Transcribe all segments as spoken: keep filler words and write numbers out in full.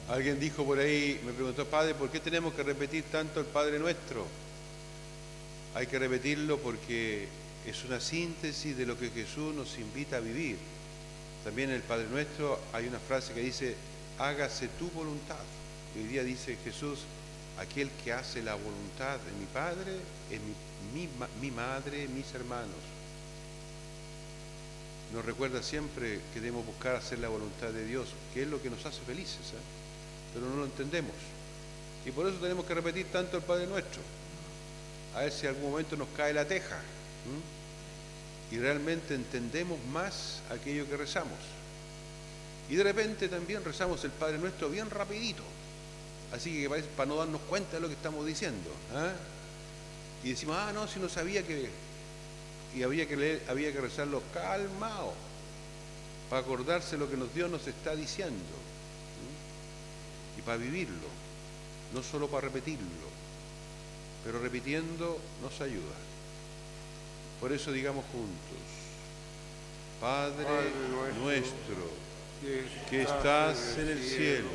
Alguien dijo por ahí, me preguntó, Padre, ¿por qué tenemos que repetir tanto el Padre Nuestro? Hay que repetirlo porque es una síntesis de lo que Jesús nos invita a vivir. También en el Padre Nuestro hay una frase que dice, hágase tu voluntad. Y hoy día dice Jesús, aquel que hace la voluntad de mi Padre es mi, mi, mi madre, mis hermanos. Nos recuerda siempre que debemos buscar hacer la voluntad de Dios, que es lo que nos hace felices, ¿eh? Pero no lo entendemos. Y por eso tenemos que repetir tanto el Padre Nuestro. A ver si en algún momento nos cae la teja. ¿Mm? Y realmente entendemos más aquello que rezamos. Y de repente también rezamos el Padre Nuestro bien rapidito. Así que parece para no darnos cuenta de lo que estamos diciendo. ¿Eh? Y decimos, ah, no, si no sabía que... Y había que leer, había que rezarlo calmado, para acordarse lo que nos Dios nos está diciendo. ¿Mm? Y para vivirlo, no solo para repetirlo. Pero repitiendo nos ayuda. Por eso digamos juntos, Padre, Padre nuestro, que estás en el cielo,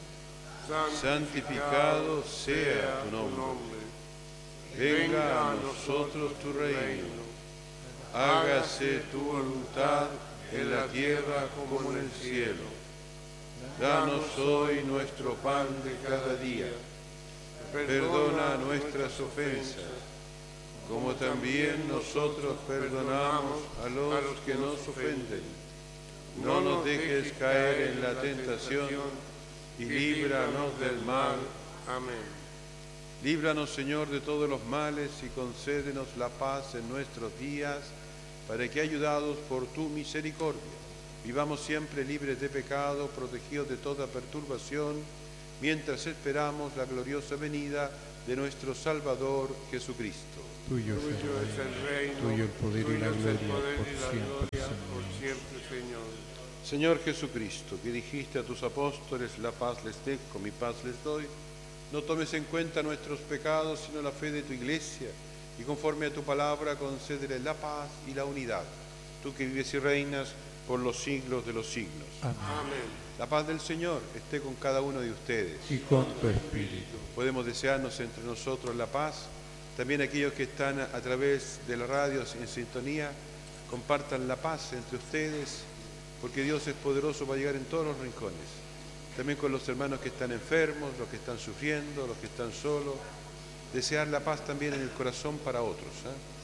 santificado sea tu nombre. Venga a nosotros tu reino. Hágase tu voluntad en la tierra como en el cielo. Danos hoy nuestro pan de cada día. Perdona nuestras ofensas, como también nosotros perdonamos a los que nos ofenden. No nos dejes caer en la tentación y líbranos del mal. Amén. Líbranos, Señor, de todos los males y concédenos la paz en nuestros días, para que, ayudados por tu misericordia, vivamos siempre libres de pecado, protegidos de toda perturbación, mientras esperamos la gloriosa venida de nuestro Salvador Jesucristo. Tuyo, tuyo es el reino, tuyo el poder y la gloria por siempre, por siempre, Señor. Señor Jesucristo, que dijiste a tus apóstoles, la paz les dejo, mi paz les doy, no tomes en cuenta nuestros pecados, sino la fe de tu Iglesia, y conforme a tu palabra concédele la paz y la unidad, tú que vives y reinas por los siglos de los siglos. Amén. Amén. La paz del Señor esté con cada uno de ustedes. Y con tu espíritu. Podemos desearnos entre nosotros la paz. También aquellos que están a, a través de la radio en sintonía, compartan la paz entre ustedes, porque Dios es poderoso para llegar en todos los rincones. También con los hermanos que están enfermos, los que están sufriendo, los que están solos. Desear la paz también en el corazón para otros, ¿eh?